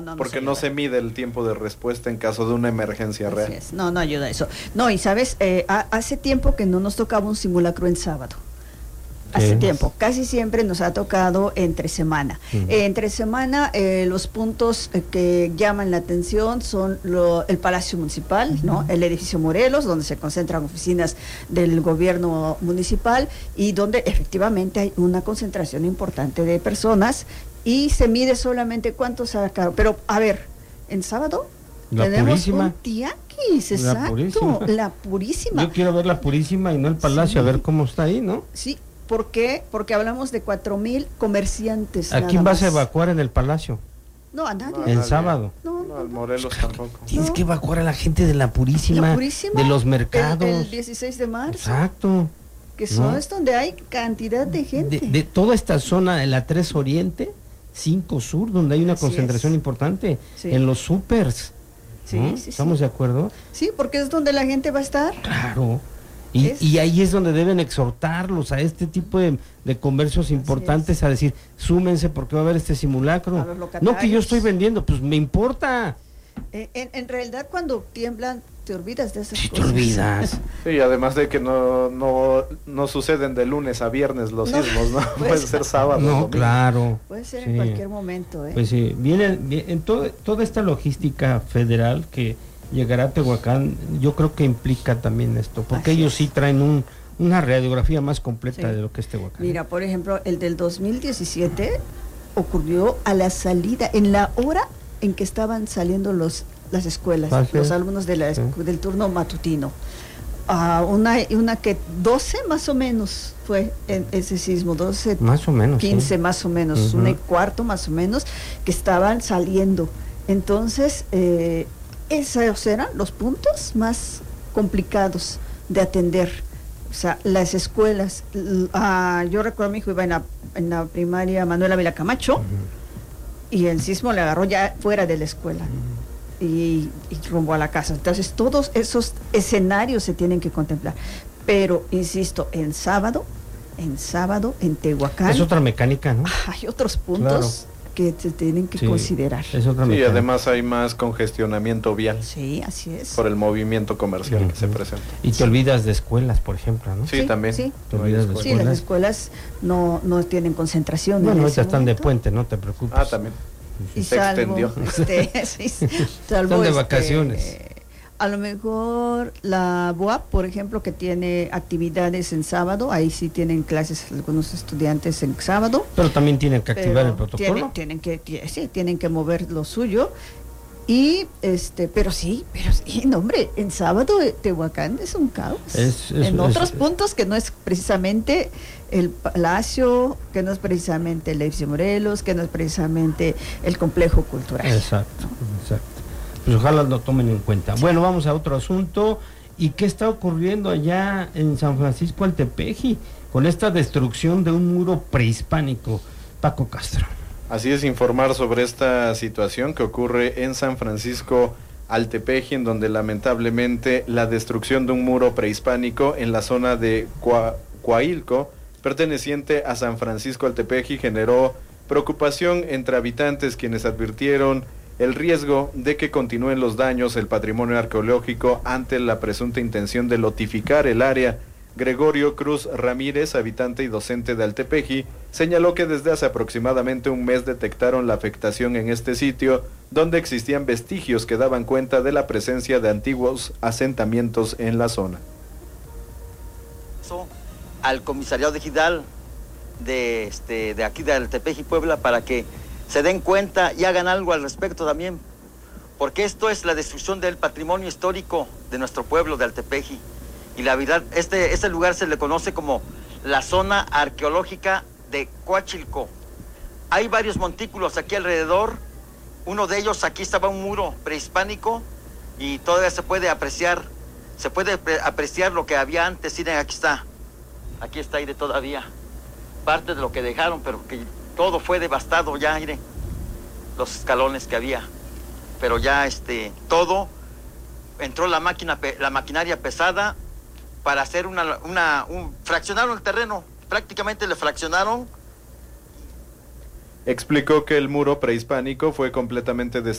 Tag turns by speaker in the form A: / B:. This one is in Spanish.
A: no
B: porque
A: nos
B: no
A: ayuda.
B: se mide el tiempo de respuesta en caso de una emergencia
A: Así
B: real.
A: es. No, no ayuda eso. No, y sabes, hace tiempo que no nos tocaba un simulacro en sábado. Hace tiempo, casi siempre nos ha tocado entre semana. Entre semana los puntos que llaman la atención son el Palacio Municipal, ¿no? El edificio Morelos, donde se concentran oficinas del gobierno municipal y donde efectivamente hay una concentración importante de personas y se mide solamente cuántos sacaron. Pero a ver, en sábado
C: La
A: tenemos
C: Purísima.
A: un tianguis, exacto, la Purísima.
C: Yo quiero ver la Purísima y no el Palacio,
A: Sí.
C: A ver cómo está ahí, ¿no?
A: Sí. ¿Por qué? Porque hablamos de 4,000 comerciantes.
C: ¿A quién
A: nada
C: vas a
A: más.
C: evacuar en el Palacio?
A: No, a nadie.
B: No,
C: El
B: nadie.
C: sábado.
B: No, al Morelos tampoco.
C: Tienes
A: No.
C: que evacuar a la gente de la Purísima,
A: La Purísima,
C: de los mercados.
A: El 16 de marzo,
C: Exacto.
A: que son
C: ¿no?
A: es donde hay cantidad de gente.
C: De toda esta zona de la 3 Oriente, 5 Sur, donde hay una
A: Así
C: concentración
A: es.
C: importante,
A: Sí.
C: en los supers.
A: Sí,
C: ¿no?
A: sí,
C: ¿Estamos
A: sí.
C: de acuerdo?
A: Sí, porque es donde la gente va a estar.
C: Claro.
A: Es-
C: Y ahí es donde deben exhortarlos a este tipo de comercios importantes a decir, súmense porque va a haber este simulacro.
A: A los locatarios.
C: No que yo estoy vendiendo, pues me importa.
A: En realidad, cuando tiemblan, te olvidas de esas
C: Si te
A: cosas.
C: olvidas.
B: Sí, además de que no suceden de lunes a viernes los
A: No,
B: sismos, ¿no?
A: pues,
B: Puede ser sábado.
C: No,
B: domingo.
C: claro.
A: Puede ser
C: Sí.
A: en cualquier momento, ¿eh?
C: Pues sí, viene en toda esta logística federal que llegará a Tehuacán, yo creo que implica también esto, porque
A: Así
C: ellos
A: es.
C: sí traen una radiografía más completa
A: Sí.
C: de lo que es Tehuacán.
A: Mira, por ejemplo, el del 2017 ocurrió a la salida, en la hora en que estaban saliendo las escuelas,
C: Ah, sí.
A: los alumnos de
C: Sí.
A: del turno matutino. Una que 12 más o menos fue en ese sismo, 12,
C: Más o menos.
A: 15
C: sí.
A: más o menos,
C: Ujú.
A: 1:15 más o menos, que estaban saliendo. Entonces, esos eran los puntos más complicados de atender. O sea, las escuelas, yo recuerdo a mi hijo iba en la primaria Manuela Vila Camacho y el sismo le agarró ya fuera de la escuela y rumbo a la casa. Entonces, todos esos escenarios se tienen que contemplar. Pero, insisto, en sábado, en Tehuacán,
C: Es otra mecánica, ¿no?
A: hay otros puntos que se tienen que
C: Sí,
A: considerar.
C: Es otra
B: Sí,
C: mecánica.
B: además hay más congestionamiento vial
A: Sí, así es.
B: por el movimiento comercial que se
C: Ujú.
B: presenta.
C: Y te olvidas de escuelas, por ejemplo, ¿no?
B: Sí, también.
A: Sí,
C: Te olvidas de
A: sí,
C: escuelas.
A: las escuelas no tienen concentración.
C: Bueno,
A: en
C: ahorita
A: ese
C: están de
A: momento.
C: puente, no te preocupes.
B: Ah, también.
A: Y
B: Se extendió.
A: sí, salvo
C: Están de vacaciones.
A: A lo mejor la BUAP, por ejemplo, que tiene actividades en sábado, ahí sí tienen clases algunos estudiantes en sábado.
C: Pero también tienen que activar
A: pero
C: el protocolo.
A: tienen que mover lo suyo. Y pero sí, no, hombre, en sábado Tehuacán es un caos. En otros puntos que no es precisamente el Palacio, que no es precisamente el edificio Morelos, que no es precisamente el complejo cultural.
C: Exacto. Pues ojalá lo tomen en cuenta. Bueno, vamos a otro asunto. ¿Y qué está ocurriendo allá en San Francisco Altepeji con esta destrucción de un muro prehispánico? Paco Castro.
B: Así es, informar sobre esta situación que ocurre en San Francisco Altepeji, en donde lamentablemente la destrucción de un muro prehispánico en la zona de Coailco, perteneciente a San Francisco Altepeji, generó preocupación entre habitantes, quienes advirtieron el riesgo de que continúen los daños al patrimonio arqueológico ante la presunta intención de lotificar el área. Gregorio Cruz Ramírez, habitante y docente de Altepeji, señaló que desde hace aproximadamente un mes detectaron la afectación en este sitio, donde existían vestigios que daban cuenta de la presencia de antiguos asentamientos en la zona.
D: Al comisariado digital de aquí de Altepeji, Puebla, para que se den cuenta y hagan algo al respecto también, porque esto es la destrucción del patrimonio histórico de nuestro pueblo de Altepeji. Y la verdad, este lugar se le conoce como la zona arqueológica de Coachilco. Hay varios montículos aquí alrededor. Uno de ellos, aquí estaba un muro prehispánico y todavía se puede apreciar lo que había antes. Miren, aquí está aire todavía. Parte de lo que dejaron, pero que todo fue devastado ya, aire. Los escalones que había. Pero ya todo, entró la maquinaria pesada para hacer fraccionaron el terreno, prácticamente le fraccionaron.
B: Explicó que el muro prehispánico fue completamente destruido